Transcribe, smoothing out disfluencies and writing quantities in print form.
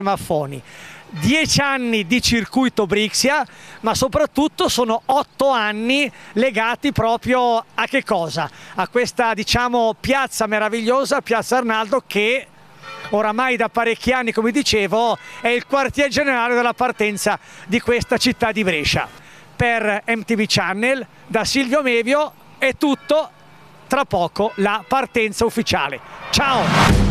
Maffoni. 10 anni di circuito Brixia, ma soprattutto sono 8 anni legati proprio a che cosa? A questa, diciamo, piazza meravigliosa, Piazza Arnaldo, che oramai da parecchi anni, come dicevo, è il quartier generale della partenza di questa città di Brescia. Per MTV Channel, da Silvio Mevio è tutto, tra poco la partenza ufficiale. Ciao!